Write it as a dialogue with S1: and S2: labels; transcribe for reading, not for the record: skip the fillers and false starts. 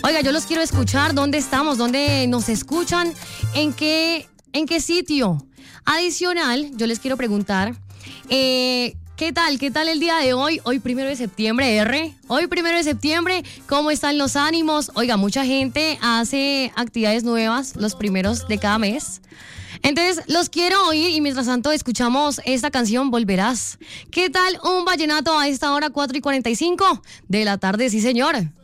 S1: Oiga, yo los quiero escuchar. ¿Dónde estamos? ¿Dónde nos escuchan? ¿En qué sitio? Adicional, yo les quiero preguntar, ¿qué tal? ¿Qué tal el día de hoy? Hoy 1 de septiembre, Hoy 1 de septiembre, ¿cómo están los ánimos? Oiga, mucha gente hace actividades nuevas los primeros de cada mes. Entonces, los quiero oír y mientras tanto escuchamos esta canción, Volverás. ¿Qué tal un vallenato a esta hora, 4:45 de la tarde? Sí, señor.